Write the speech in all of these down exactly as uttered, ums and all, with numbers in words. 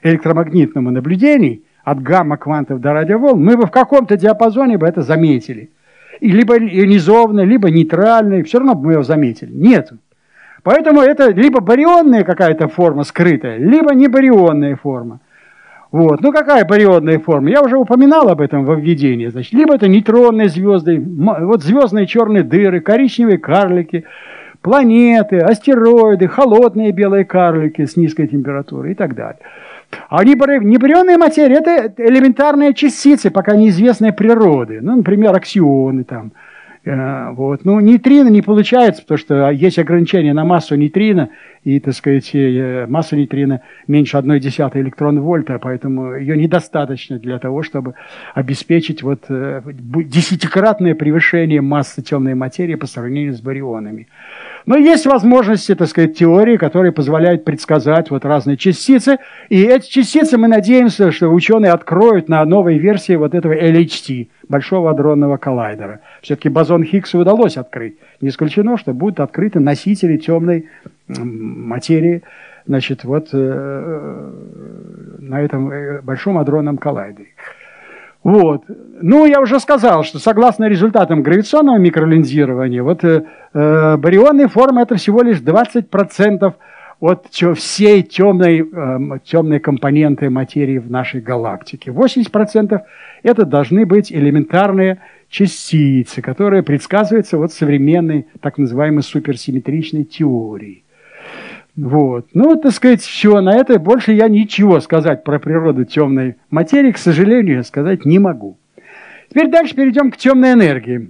электромагнитному наблюдению, от гамма-квантов до радиоволн, мы бы в каком-то диапазоне бы это заметили. И либо ионизованное, либо нейтральное, все равно бы мы его заметили. Нет. Поэтому это либо барионная какая-то форма скрытая, либо не барионная форма. Вот. Ну, какая барионная форма? Я уже упоминал об этом во введении. Значит, либо это нейтронные звезды, вот звездные черные дыры, коричневые карлики, планеты, астероиды, холодные белые карлики с низкой температурой и так далее. А небарионная материя – это элементарные частицы, пока неизвестной природы. Ну, например, аксионы там. Вот. Ну, нейтрино не получается, потому что есть ограничения на массу нейтрино, и, так сказать, масса нейтрино меньше одной десятой электрон-вольта, поэтому ее недостаточно для того, чтобы обеспечить вот десятикратное превышение массы темной материи по сравнению с барионами. Но есть возможности, так сказать, теории, которые позволяют предсказать вот разные частицы. И эти частицы, мы надеемся, что ученые откроют на новой версии вот этого эл эйч ти, Большого адронного коллайдера. Все-таки бозон Хиггса удалось открыть. Не исключено, что будут открыты носители темной материи, значит, вот э, на этом Большом адронном коллайдере. Вот. Ну, я уже сказал, что согласно результатам гравитационного микролинзирования, вот э, э, барионные формы – это всего лишь двадцать процентов от всей темной, э, темной компоненты материи в нашей галактике. восемьдесят процентов это должны быть элементарные частицы, которые предсказываются вот современной так называемой суперсимметричной теорией. Вот. Ну, так сказать, все, на это больше я ничего сказать про природу темной материи, к сожалению, сказать не могу. Теперь дальше перейдем к темной энергии.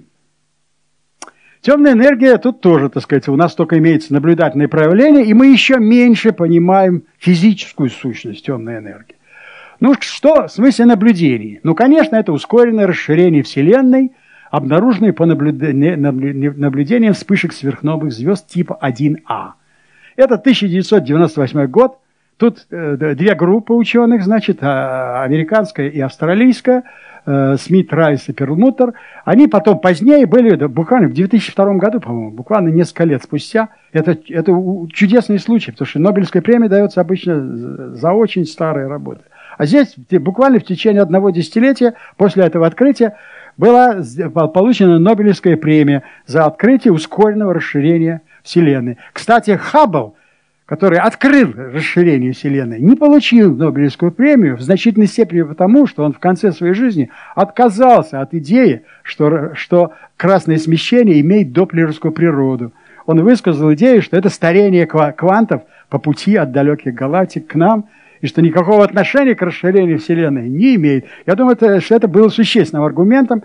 Темная энергия, тут тоже, так сказать, у нас только имеется наблюдательное проявление, и мы еще меньше понимаем физическую сущность темной энергии. Ну, что в смысле наблюдений? Ну, конечно, это ускоренное расширение Вселенной, обнаруженное по наблюдениям вспышек сверхновых звезд типа один А. Это тысяча девятьсот девяносто восьмой год. Тут э, две группы ученых, значит, а, американская и австралийская, э, Смит, Райс и Перлмутер. Они потом позднее были, да, буквально в две тысячи втором году, по-моему, буквально несколько лет спустя. Это, это чудесный случай, потому что Нобелевская премия дается обычно за очень старые работы. А здесь буквально в течение одного десятилетия после этого открытия была получена Нобелевская премия за открытие ускоренного расширения Вселенной. Кстати, Хаббл, который открыл расширение Вселенной, не получил Нобелевскую премию в значительной степени потому, что он в конце своей жизни отказался от идеи, что, что красное смещение имеет доплеровскую природу. Он высказал идею, что это старение квантов по пути от далеких галактик к нам, и что никакого отношения к расширению Вселенной не имеет. Я думаю, это, что это было существенным аргументом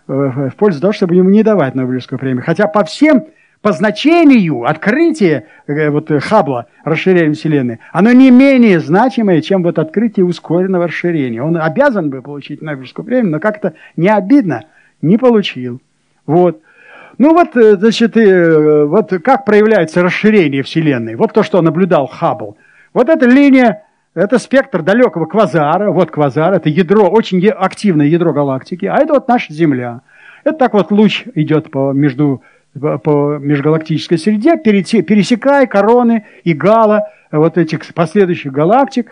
в пользу того, чтобы ему не давать Нобелевскую премию. Хотя по всем, по значению открытия вот, Хаббла, расширения Вселенной, оно не менее значимое, чем вот открытие ускоренного расширения. Он обязан бы получить Нобелевскую премию, но как-то не обидно, не получил. Вот. Ну вот, значит, вот как проявляется расширение Вселенной. Вот то, что наблюдал Хаббл. Вот эта линия, это спектр далекого квазара. Вот квазар, это ядро, очень активное ядро галактики. А это вот наша Земля. Это так вот луч идет по, между, по межгалактической среде, пересекая короны и гало вот этих последующих галактик.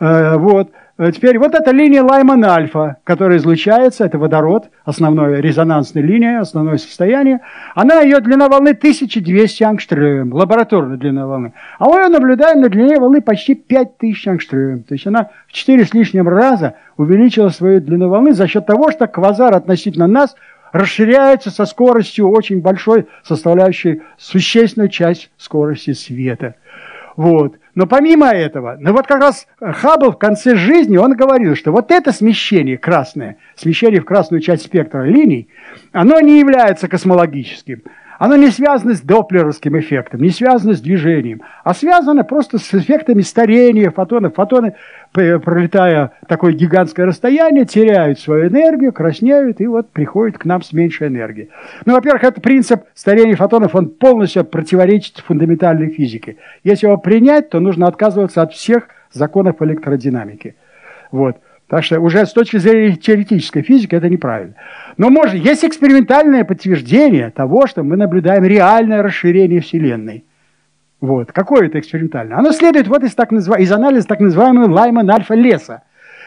Вот. Теперь вот эта линия Лайман-альфа, которая излучается, это водород, основная резонансная линия, основное состояние. Она, ее длина волны тысяча двести ангстрем, лабораторная длина волны. А мы ее наблюдаем на длине волны почти пять тысяч ангстрем. То есть она в четыре с лишним раза увеличила свою длину волны за счет того, что квазар относительно нас расширяется со скоростью очень большой, составляющей существенную часть скорости света. Вот. Но помимо этого, ну вот как раз Хаббл в конце жизни, он говорил, что вот это смещение красное, смещение в красную часть спектра линий, оно не является космологическим. Оно не связано с доплеровским эффектом, не связано с движением, а связано просто с эффектами старения фотонов. Фотоны, пролетая такое гигантское расстояние, теряют свою энергию, краснеют и вот приходят к нам с меньшей энергией. Ну, во-первых, этот принцип старения фотонов, он полностью противоречит фундаментальной физике. Если его принять, то нужно отказываться от всех законов электродинамики. Вот. Так что уже с точки зрения теоретической физики это неправильно. Но может, есть экспериментальное подтверждение того, что мы наблюдаем реальное расширение Вселенной. Вот. Какое это экспериментальное? Оно следует вот из, так назва... из анализа так называемого Лайман-альфа-леса.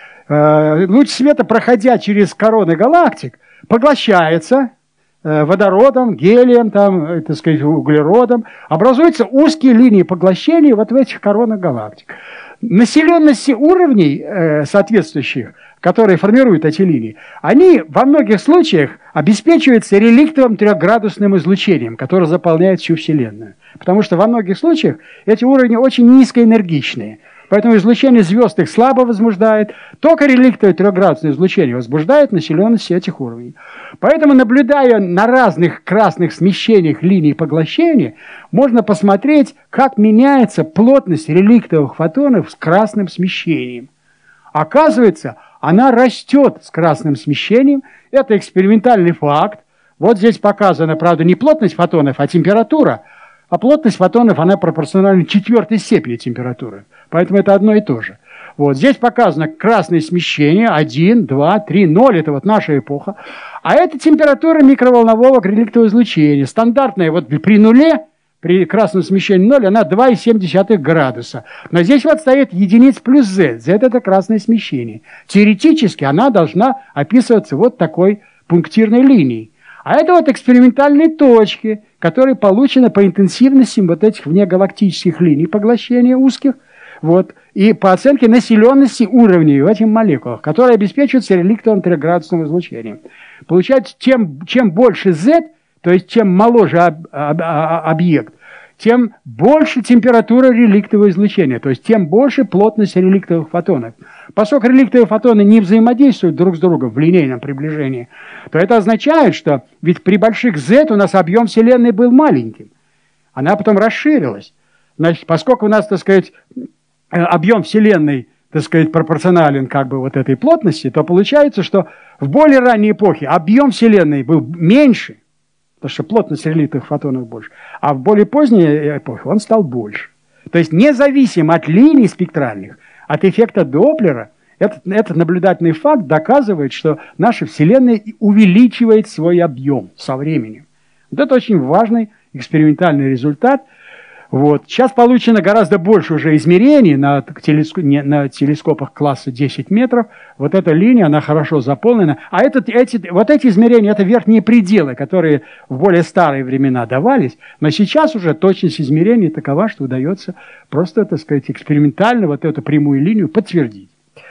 Э, луч света, проходя через короны галактик, поглощается э, водородом, гелием, там, так сказать, углеродом. Образуются узкие линии поглощения вот в этих коронах галактик. Населенности уровней э, соответствующих, которые формируют эти линии, они во многих случаях обеспечиваются реликтовым трехградусным излучением, которое заполняет всю Вселенную. Потому что во многих случаях эти уровни очень низкоэнергичные. Поэтому излучение звезд их слабо возбуждает. Только реликтовое трехградусное излучение возбуждает населенность этих уровней. Поэтому, наблюдая на разных красных смещениях линий поглощения, можно посмотреть, как меняется плотность реликтовых фотонов с красным смещением. Оказывается, она растет с красным смещением. Это экспериментальный факт. Вот здесь показана, правда, не плотность фотонов, а температура. А плотность фотонов, она пропорциональна четвертой степени температуры. Поэтому это одно и то же. Вот здесь показано красное смещение один, два, три, ноль. Это вот наша эпоха. А это температура микроволнового реликтового излучения. Стандартная вот при нуле, при красном смещении ноль, она два и семь десятых градуса. Но здесь вот стоит единиц плюс z. z это красное смещение. Теоретически она должна описываться вот такой пунктирной линией. А это вот экспериментальные точки, которые получены по интенсивности вот этих внегалактических линий поглощения узких, вот, и по оценке населенности уровней в этих молекулах, которые обеспечиваются реликтовым трехградусным излучением. Получается, чем, чем больше z, то есть чем моложе об, об, об, объект, тем больше температура реликтового излучения, то есть тем больше плотность реликтовых фотонов. Поскольку реликтовые фотоны не взаимодействуют друг с другом в линейном приближении, то это означает, что ведь при больших z у нас объем Вселенной был маленьким. Она потом расширилась. Значит, поскольку у нас, так сказать, объем Вселенной, так сказать, пропорционален как бы вот этой плотности, то получается, что в более ранней эпохе объем Вселенной был меньше, потому что плотность реликтовых фотонов больше, а в более поздней эпохе он стал больше. То есть независимо от линий спектральных, от эффекта Доплера, этот, этот наблюдательный факт доказывает, что наша Вселенная увеличивает свой объем со временем. Вот это очень важный экспериментальный результат. Вот. Сейчас получено гораздо больше уже измерений на, телескоп, не, на телескопах класса десять метров. Вот эта линия, она хорошо заполнена. А этот, эти, вот эти измерения, это верхние пределы, которые в более старые времена давались. Но сейчас уже точность измерений такова, что удается просто, так сказать, экспериментально вот эту прямую линию подтвердить.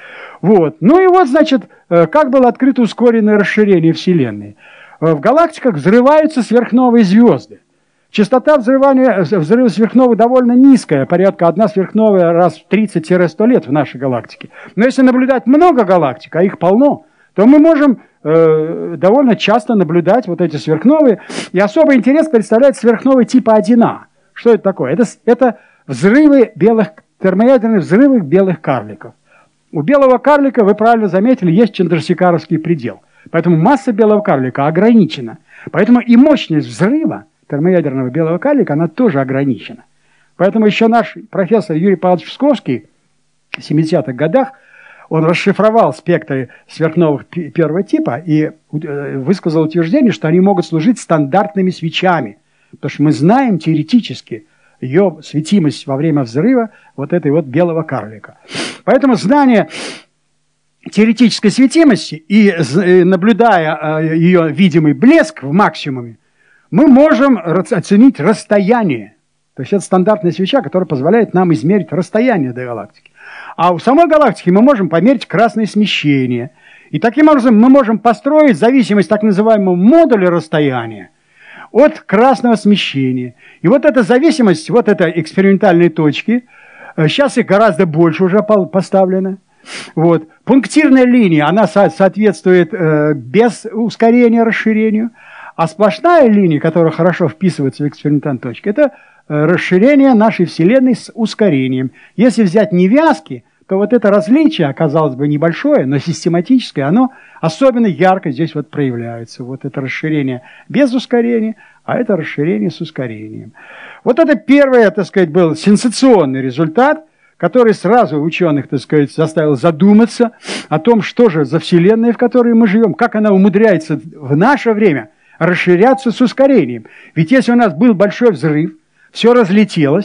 Вот. Ну и вот, значит, как было открыто ускоренное расширение Вселенной. В галактиках взрываются сверхновые звезды. Частота взрывания, взрыва сверхновой довольно низкая, порядка одна сверхновая раз в тридцать-сто лет в нашей галактике. Но если наблюдать много галактик, а их полно, то мы можем э, довольно часто наблюдать вот эти сверхновые. И особый интерес представляет сверхновые типа один А. Что это такое? Это, это взрывы белых, термоядерные взрывы белых карликов. У белого карлика, вы правильно заметили, есть чандрасекаровский предел. Поэтому масса белого карлика ограничена. Поэтому и мощность взрыва термоядерного белого карлика, она тоже ограничена. Поэтому еще наш профессор Юрий Павлович Псковский в семидесятых годах, он расшифровал спектры сверхновых первого типа и высказал утверждение, что они могут служить стандартными свечами. Потому что мы знаем теоретически ее светимость во время взрыва вот этой вот белого карлика. Поэтому знание теоретической светимости и наблюдая ее видимый блеск в максимуме, мы можем оценить расстояние. То есть это стандартная свеча, которая позволяет нам измерить расстояние до галактики. А у самой галактики мы можем померить красное смещение. И таким образом мы можем построить зависимость так называемого модуля расстояния от красного смещения. И вот эта зависимость, вот это экспериментальные точки, сейчас их гораздо больше уже поставлено. Вот. Пунктирная линия, она соответствует э, без ускорения расширению. А сплошная линия, которая хорошо вписывается в экспериментальные точки, это расширение нашей Вселенной с ускорением. Если взять невязки, то вот это различие, оказалось бы небольшое, но систематическое, оно особенно ярко здесь вот проявляется. Вот это расширение без ускорения, а это расширение с ускорением. Вот это первый, так сказать, был сенсационный результат, который сразу ученых, так сказать, заставил задуматься о том, что же за Вселенная, в которой мы живем, как она умудряется в наше время расширяться с ускорением. Ведь если у нас был большой взрыв, все разлетелось,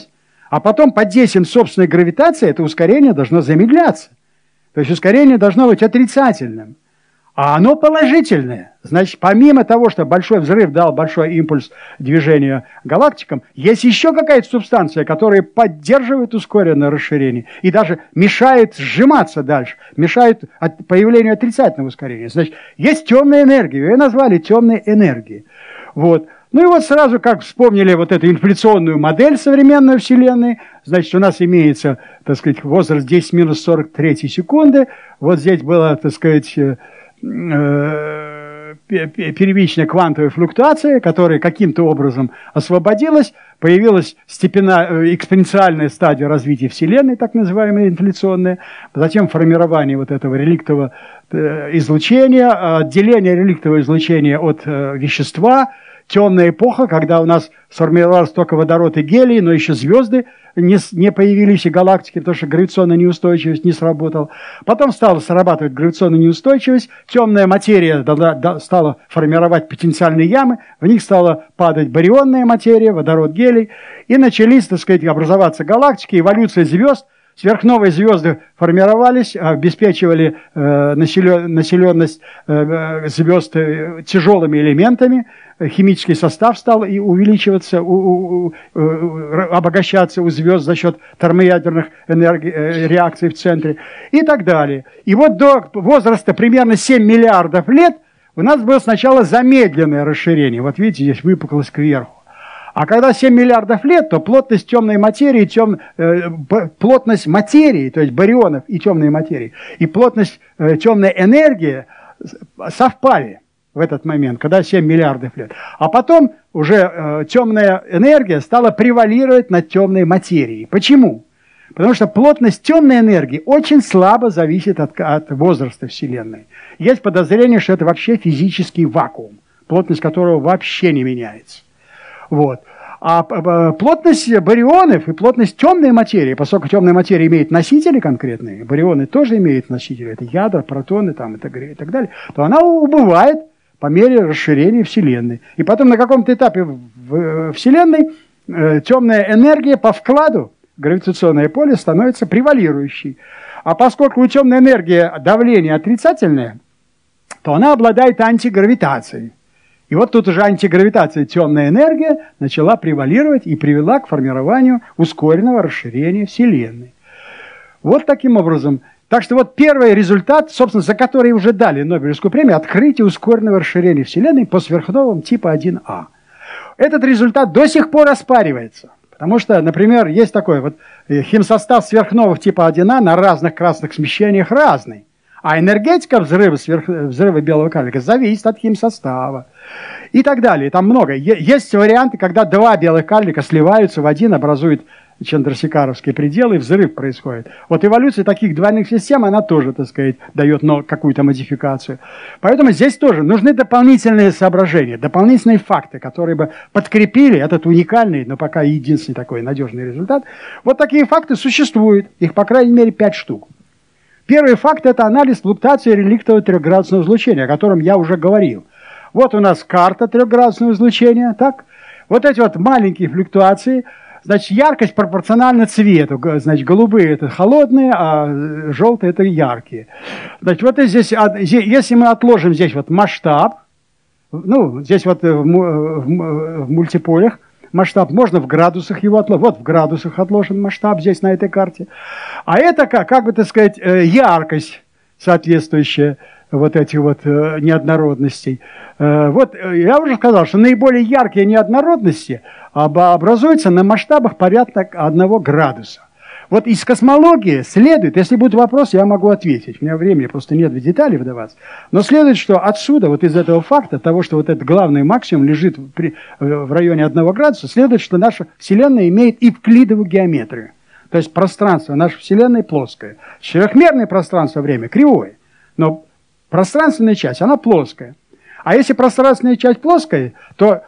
а потом под действием собственной гравитации это ускорение должно замедляться. То есть ускорение должно быть отрицательным. А оно положительное. Значит, помимо того, что большой взрыв дал большой импульс движения галактикам, есть еще какая-то субстанция, которая поддерживает ускоренное расширение и даже мешает сжиматься дальше, мешает от появлению отрицательного ускорения. Значит, есть темная энергия, ее назвали темной энергией. Вот. Ну и вот сразу, как вспомнили вот эту инфляционную модель современной Вселенной, значит, у нас имеется, так сказать, возраст десять минус сорок три секунды, вот здесь было, так сказать, первичная квантовая флуктуация, которая каким-то образом освободилась, появилась степена, экспоненциальная стадия развития Вселенной, так называемая инфляционная, затем формирование вот этого реликтового излучения, отделение реликтового излучения от вещества, темная эпоха, когда у нас сформировалось только водород и гелий, но еще звезды не, не появились, и галактики, потому что гравитационная неустойчивость не сработала. Потом стала срабатывать гравитационная неустойчивость, темная материя стала формировать потенциальные ямы, в них стала падать барионная материя, водород, гелий, и начались, так сказать, образоваться галактики, эволюция звезд. Сверхновые звезды формировались, обеспечивали э, населенность э, звезд э, тяжелыми элементами, химический состав стал и увеличиваться, у, у, у, обогащаться у звезд за счет термоядерных энерги, э, реакций в центре и так далее. И вот до возраста примерно семь миллиардов лет у нас было сначала замедленное расширение. Вот видите, здесь выпуклость кверху. А когда семь миллиардов лет, то плотность темной материи, тем, э, плотность материи, то есть барионов и темной материи, и плотность э, темной энергии совпали в этот момент, когда семь миллиардов лет. А потом уже э, темная энергия стала превалировать над темной материей. Почему? Потому что плотность темной энергии очень слабо зависит от, от возраста Вселенной. Есть подозрение, что это вообще физический вакуум, плотность которого вообще не меняется. Вот. А плотность барионов и плотность темной материи, поскольку темная материя имеет носители конкретные, барионы тоже имеют носители, это ядра, протоны там, и, так, и так далее, то она убывает по мере расширения Вселенной. И потом на каком-то этапе в Вселенной э, темная энергия по вкладу, гравитационное поле, становится превалирующей. А поскольку у темной энергии давление отрицательное, то она обладает антигравитацией. И вот тут уже антигравитация, темная энергия начала превалировать и привела к формированию ускоренного расширения Вселенной. Вот таким образом. Так что вот первый результат, собственно, за который уже дали Нобелевскую премию, открытие ускоренного расширения Вселенной по сверхновым типа один А. Этот результат до сих пор оспаривается. Потому что, например, есть такой вот химсостав сверхновых типа один А на разных красных смещениях разный. А энергетика взрыва, сверх, взрыва белого карлика зависит от химсостава. И так далее. Там много. Есть варианты, когда два белых карлика сливаются в один, образуют чандрасекаровские пределы, и взрыв происходит. Вот эволюция таких двойных систем, она тоже, так сказать, дает какую-то модификацию. Поэтому здесь тоже нужны дополнительные соображения, дополнительные факты, которые бы подкрепили этот уникальный, но пока единственный такой надежный результат. Вот такие факты существуют. Их, по крайней мере, пять штук. Первый факт – это анализ флуктуации реликтового трехградусного излучения, о котором я уже говорил. Вот у нас карта трехградусного излучения, так? Вот эти вот маленькие флуктуации, значит, яркость пропорциональна цвету. Значит, голубые – это холодные, а желтые – это яркие. Значит, вот здесь, если мы отложим здесь вот масштаб, ну, здесь вот в мультиполях, масштаб, можно в градусах его отложить. Вот в градусах отложен масштаб здесь на этой карте. А это, как, как бы, так сказать, яркость соответствующая вот этих вот неоднородностей. Вот я уже сказал, что наиболее яркие неоднородности образуются на масштабах порядка одного градуса. Вот из космологии следует, если будут вопросы, я могу ответить. У меня времени просто нет в детали вдаваться. Но следует, что отсюда, вот из этого факта, того, что вот этот главный максимум лежит при, в районе одного градуса, следует, что наша Вселенная имеет евклидовую геометрию. То есть пространство нашей Вселенной плоское. Четырехмерное пространство-время кривое, но пространственная часть, она плоская. А если пространственная часть плоская, то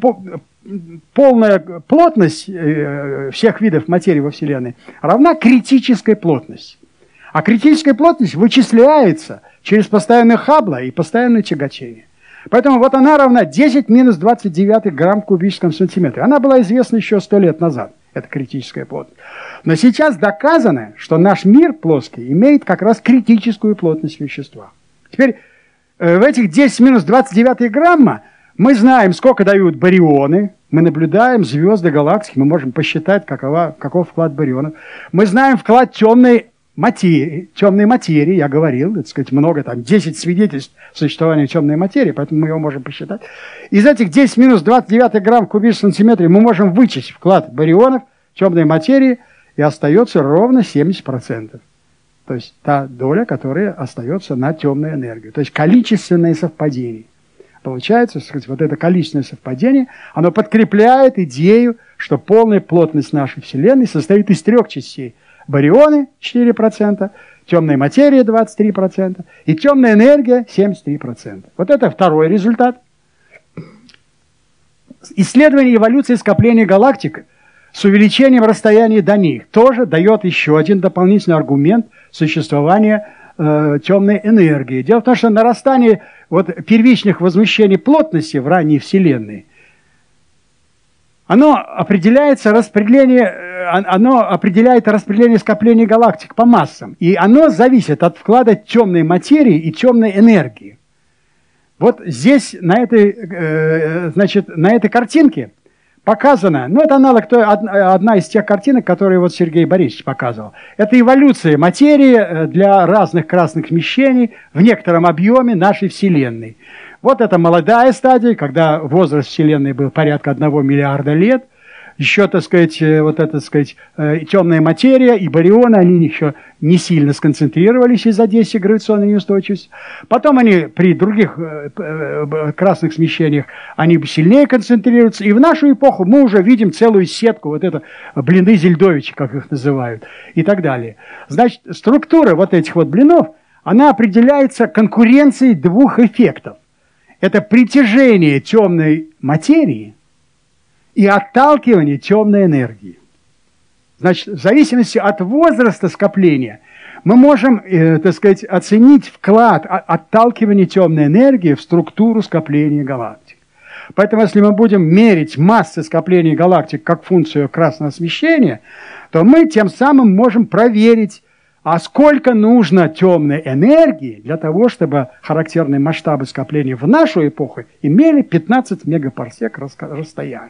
полная плотность всех видов материи во Вселенной равна критической плотности. А критическая плотность вычисляется через постоянное Хаббла и постоянное тяготение. Поэтому вот она равна десять минус двадцать девять грамм в кубическом сантиметре. Она была известна еще сто лет назад. Это критическая плотность. Но сейчас доказано, что наш мир плоский имеет как раз критическую плотность вещества. Теперь э, в этих десять минус двадцать девять грамма мы знаем, сколько дают барионы. Мы наблюдаем звезды, галактики, мы можем посчитать, какова, каков вклад барионов. Мы знаем вклад темной материи, темной материи, я говорил, так сказать, много, там, десять свидетельств существования темной материи, поэтому мы его можем посчитать. Из этих десять минус двадцать девять грамм в кубическом сантиметре мы можем вычесть вклад барионов, темной материи, и остается ровно семьдесят процентов. То есть та доля, которая остается на темную энергию. То есть количественное совпадение. Получается, сказать, вот это количественное совпадение, оно подкрепляет идею, что полная плотность нашей Вселенной состоит из трех частей. Барионы четыре процента, темная материя двадцать три процента и темная энергия семьдесят три процента. Вот это второй результат. Исследование эволюции скопления галактик с увеличением расстояния до них тоже дает еще один дополнительный аргумент существования э, темной энергии. Дело в том, что нарастание вот, первичных возмущений плотности в ранней Вселенной, оно определяется распределение, оно определяет распределение скопления галактик по массам. И оно зависит от вклада темной материи и темной энергии. Вот здесь, на этой, э, значит, на этой картинке показано, ну это аналог, той, одна из тех картинок, которые вот Сергей Борисович показывал. Это эволюция материи для разных красных смещений в некотором объеме нашей Вселенной. Вот это молодая стадия, когда возраст Вселенной был порядка одного миллиарда лет. Еще, так сказать, вот эта, так сказать, темная материя и барионы, они еще не сильно сконцентрировались из-за действия гравитационной неустойчивости. Потом они при других красных смещениях, они сильнее концентрируются. И в нашу эпоху мы уже видим целую сетку, вот это блины Зельдовича, как их называют, и так далее. Значит, структура вот этих вот блинов, она определяется конкуренцией двух эффектов. Это притяжение темной материи и отталкивание темной энергии. Значит, в зависимости от возраста скопления мы можем, э, так сказать, оценить вклад отталкивания темной энергии в структуру скопления галактик. Поэтому, если мы будем мерить массы скопления галактик как функцию красного смещения, то мы тем самым можем проверить, а сколько нужно темной энергии для того, чтобы характерные масштабы скопления в нашу эпоху имели пятнадцать мегапарсек расстояния.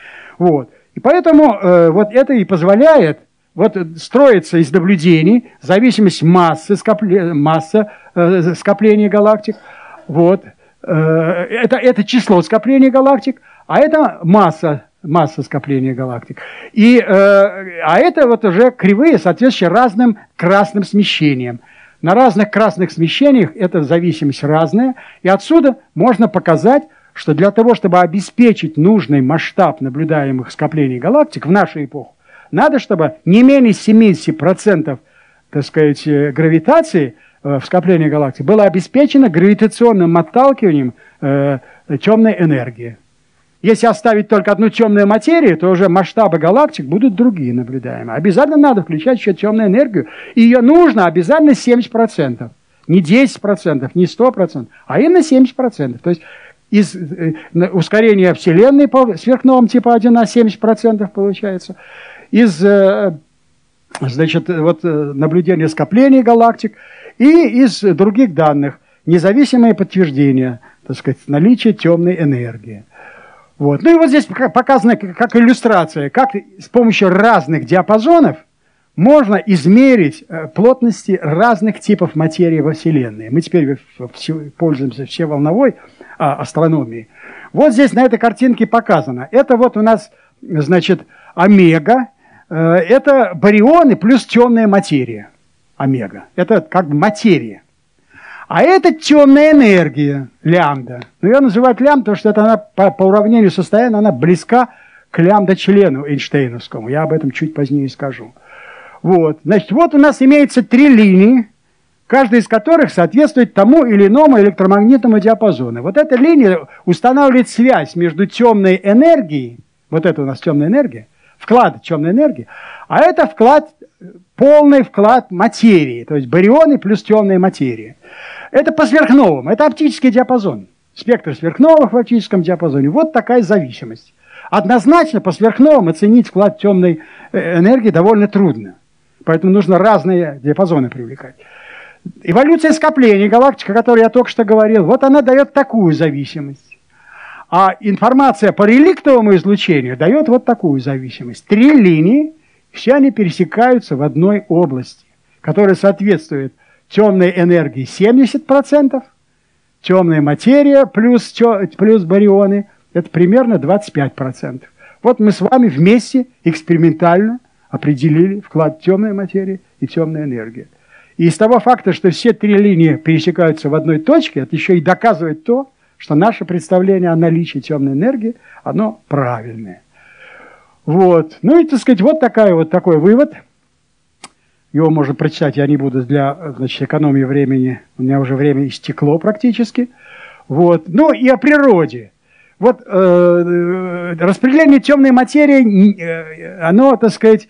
Вот. И поэтому э, вот это и позволяет вот, строиться из наблюдений зависимость массы, скопле, масса э, скопления галактик. Вот. Э, это, это число скопления галактик, а это масса, масса скопления галактик. И, э, а это вот уже кривые, соответствующие разным красным смещениям. На разных красных смещениях эта зависимость разная, и отсюда можно показать, что для того, чтобы обеспечить нужный масштаб наблюдаемых скоплений галактик в нашу эпоху, надо, чтобы не менее семьдесят процентов, так сказать, гравитации в скоплении галактик было обеспечено гравитационным отталкиванием э, темной энергии. Если оставить только одну темную материю, то уже масштабы галактик будут другие наблюдаемые. Обязательно надо включать еще темную энергию, и ее нужно обязательно семьдесят процентов. Не десять процентов, не сто процентов, а именно семьдесят процентов. То есть из э, ускорения Вселенной по сверхновым типа один а семьдесят процентов получается. Из э, значит, вот, наблюдения скоплений галактик и из других данных независимые подтверждения, так сказать, наличия темной энергии. Вот. Ну и вот здесь показано как иллюстрация, как с помощью разных диапазонов можно измерить плотности разных типов материи во Вселенной. Мы теперь пользуемся всеволновой астрономией. Вот здесь на этой картинке показано. Это вот у нас, значит, омега. Это барионы плюс темная материя. Омега. Это как бы материя. А это темная энергия, лямбда. Но ее называют лямбда, потому что это она по, по уравнению состояния она близка к лямбда-члену Эйнштейновскому. Я об этом чуть позднее скажу. Вот. Значит, вот у нас имеется три линии, каждая из которых соответствует тому или иному электромагнитному диапазону. Вот эта линия устанавливает связь между темной энергией, вот это у нас темная энергия, вклад темной энергии, а это вклад, полный вклад материи, то есть барионы плюс темная материя. Это по сверхновым, это оптический диапазон, спектр сверхновых в оптическом диапазоне. Вот такая зависимость. однозначно по сверхновым оценить вклад темной энергии довольно трудно. Поэтому нужно разные диапазоны привлекать. Эволюция скоплений галактик, о которой я только что говорил, вот она дает такую зависимость. А информация по реликтовому излучению дает вот такую зависимость. Три линии, все они пересекаются в одной области, которая соответствует темной энергии семьдесят процентов, темная материя плюс, плюс барионы, это примерно двадцать пять процентов. Вот мы с вами вместе экспериментально определили вклад темной материи и темной энергии. И из того факта, что все три линии пересекаются в одной точке, это еще и доказывает то, что наше представление о наличии темной энергии, оно правильное. Вот. Ну и, так сказать, вот, такая, вот такой вывод. Его можно прочитать, я не буду для, значит, экономии времени. У меня уже время истекло практически. Вот. Ну и о природе. Вот э, распределение темной материи, э, оно, так сказать,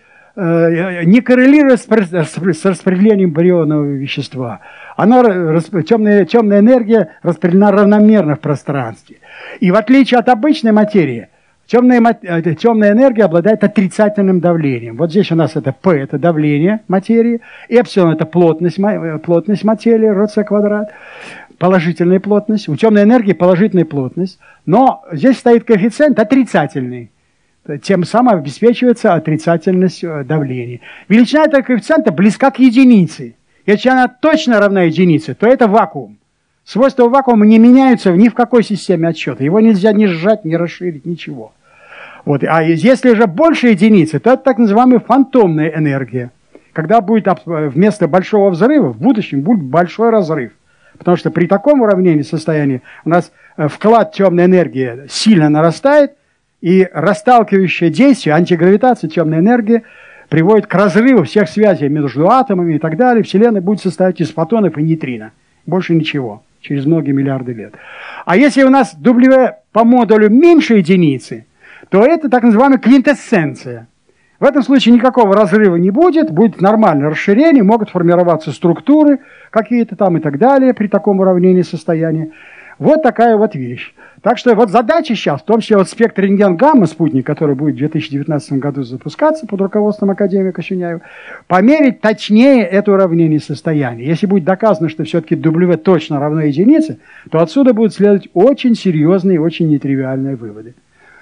э, не коррелирует с, с распределением барионного вещества. Оно, темная, темная энергия распределена равномерно в пространстве. И в отличие от обычной материи, темная, темная энергия обладает отрицательным давлением. Вот здесь у нас это P, это давление материи, эпсилон – это плотность, плотность материи, рho c квадрат. Положительная плотность, у темной энергии положительная плотность, но здесь стоит коэффициент отрицательный, тем самым обеспечивается отрицательность давления. Величина этого коэффициента близка к единице. Если она точно равна единице, то это вакуум. Свойства вакуума не меняются ни в какой системе отсчета. Его нельзя ни сжать, ни расширить, ничего. Вот. А если же больше единицы, то это так называемая фантомная энергия. Когда будет вместо большого взрыва, в будущем будет большой разрыв. Потому что при таком уравнении состояния у нас вклад темной энергии сильно нарастает, и расталкивающее действие, антигравитация темной энергии приводит к разрыву всех связей между атомами и так далее. Вселенная будет состоять из фотонов и нейтрино. Больше ничего. Через многие миллиарды лет. А если у нас W по модулю меньше единицы, то это так называемая квинтэссенция. В этом случае никакого разрыва не будет, будет нормальное расширение, могут формироваться структуры какие-то там и так далее при таком уравнении состояния. Вот такая вот вещь. Так что вот задача сейчас, в том числе вот спектр рентген-гамма, спутник, который будет в две тысячи девятнадцатом году запускаться под руководством академика Сюняева, померить точнее это уравнение состояния. Если будет доказано, что все-таки W точно равно единице, то отсюда будут следовать очень серьезные и очень нетривиальные выводы.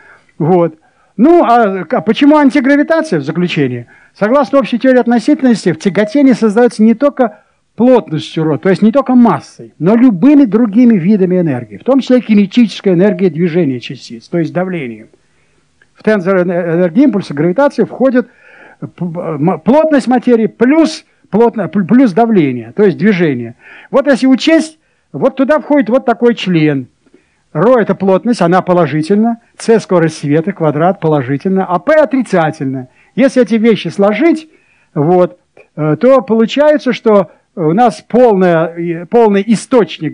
Вот. Ну, а почему антигравитация в заключение? Согласно общей теории относительности, в тяготении создается не только плотностью рho, то есть не только массой, но любыми другими видами энергии, в том числе кинетическая энергия движения частиц, то есть давлением. В тензор энергии импульса гравитации входит плотность материи плюс, плотно, плюс давление, то есть движение. Вот если учесть, вот туда входит вот такой член. Ρ – это плотность, она положительна, c – скорость света, квадрат положительно, а p – отрицательно. Если эти вещи сложить, вот, то получается, что у нас полная, полный источник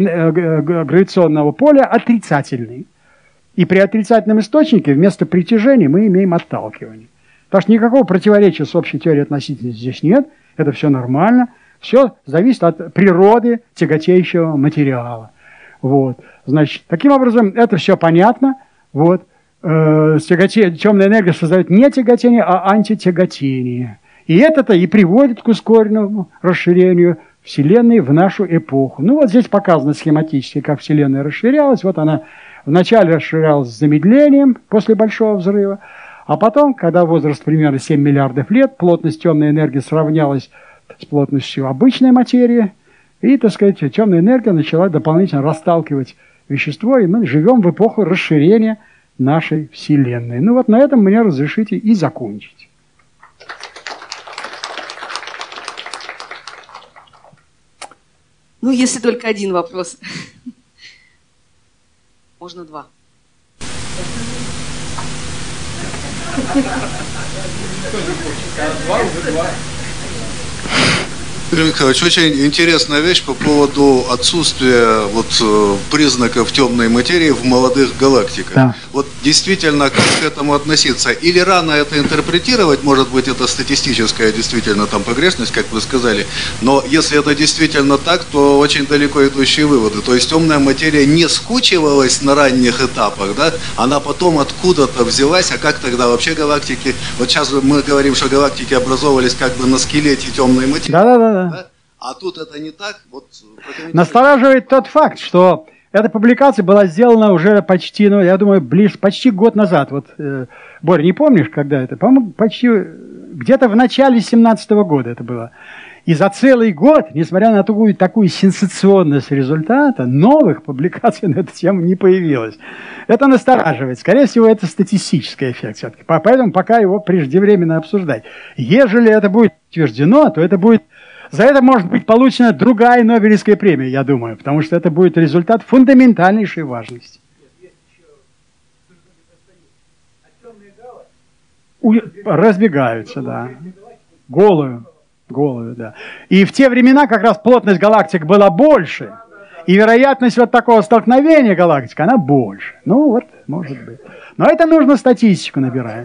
гравитационного поля отрицательный. И при отрицательном источнике вместо притяжения мы имеем отталкивание. Так что никакого противоречия с общей теорией относительности здесь нет, это все нормально, все зависит от природы тяготеющего материала. Вот. Значит, таким образом, это все понятно. Вот. Э, темная энергия создает не тяготение, а антитяготение. И это-то и приводит к ускоренному расширению Вселенной в нашу эпоху. Ну вот здесь показано схематически, как Вселенная расширялась. Вот она вначале расширялась с замедлением после Большого взрыва, а потом, когда возраст примерно семь миллиардов лет, плотность темной энергии сравнялась с плотностью обычной материи, и, так сказать, темная энергия начала дополнительно расталкивать вещество, и мы живем в эпоху расширения нашей Вселенной. Ну вот на этом мне разрешите и закончить. Ну, если только один вопрос. Можно два. Кто не хочет? Два, уже два. Юрий Михайлович, очень интересная вещь по поводу отсутствия вот признаков темной материи в молодых галактиках. Да. Вот действительно, как к этому относиться? Или рано это интерпретировать, может быть, это статистическая действительно там погрешность, как вы сказали, но если это действительно так, то очень далеко идущие выводы. То есть темная материя не скучивалась на ранних этапах, да? Она потом откуда-то взялась, а как тогда вообще галактики? Вот сейчас мы говорим, что галактики образовывались как бы на скелете темной материи. Да-да-да. Да? А тут это не так? Вот, настораживает тот факт, что эта публикация была сделана уже почти, ну, я думаю, ближе, почти год назад. Вот, э, Боря, не помнишь, когда это? По-моему, почти где-то в начале семнадцатого года это было. И за целый год, несмотря на такую, такую сенсационность результата, новых публикаций на эту тему не появилось. Это настораживает. Скорее всего, это статистический эффект все-таки. Поэтому пока его преждевременно обсуждать. Ежели это будет утверждено, то это будет... За это может быть получена другая Нобелевская премия, я думаю, потому что это будет результат фундаментальнейшей важности. У... Разбегаются, да. Голую. Голую, да. И в те времена как раз плотность галактик была больше, и вероятность вот такого столкновения галактик, она больше. Ну вот, может быть. Но это нужно статистику набирать.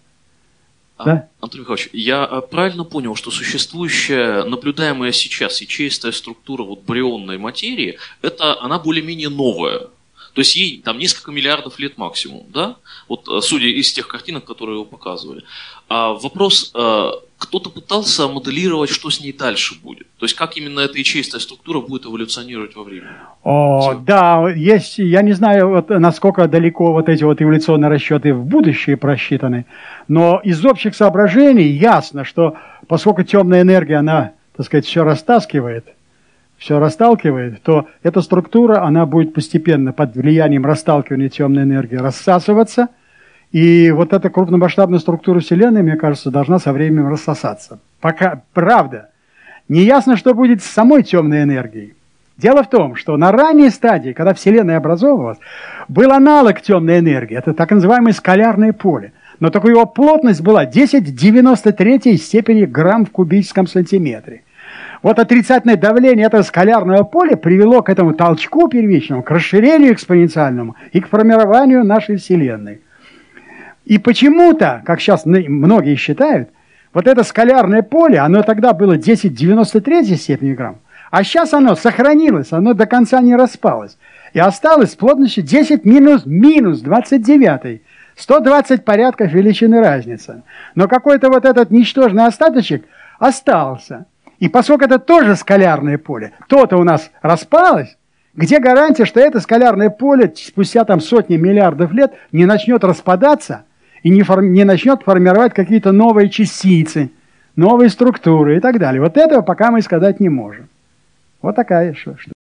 Да? Антон Михайлович, я правильно понял, что существующая, наблюдаемая сейчас ячеистая структура вот барионной материи, это она более-менее новая? То есть ей там несколько миллиардов лет максимум, да? Вот судя из тех картинок, которые вы показывали. А вопрос, кто-то пытался моделировать, что с ней дальше будет? То есть как именно эта ячеистая структура будет эволюционировать во времени? О, Все. Да, есть, я не знаю, вот, насколько далеко вот эти вот эволюционные расчеты в будущее просчитаны, но из общих соображений ясно, что поскольку темная энергия, она, так сказать, все растаскивает, все расталкивает, то эта структура, она будет постепенно под влиянием расталкивания темной энергии рассасываться, и вот эта крупномасштабная структура Вселенной, мне кажется, должна со временем рассосаться. Пока, правда, не ясно, что будет с самой темной энергией. Дело в том, что на ранней стадии, когда Вселенная образовывалась, был аналог темной энергии, это так называемое скалярное поле. Но только его плотность была десять в девяносто третьей степени грамм в кубическом сантиметре. Вот отрицательное давление этого скалярного поля привело к этому толчку первичному, к расширению экспоненциальному и к формированию нашей Вселенной. И почему-то, как сейчас многие считают, вот это скалярное поле, оно тогда было десять в девяносто третьей степени грамм, а сейчас оно сохранилось, оно до конца не распалось. И осталось с плотностью десять минус, минус двадцать девятой. сто двадцать порядков величины разница. Но какой-то вот этот ничтожный остаточек остался. И поскольку это тоже скалярное поле, то-то у нас распалось, где гарантия, что это скалярное поле спустя там сотни миллиардов лет не начнет распадаться и не, форми- не начнет формировать какие-то новые частицы, новые структуры и так далее. Вот этого пока мы сказать не можем. Вот такая штука.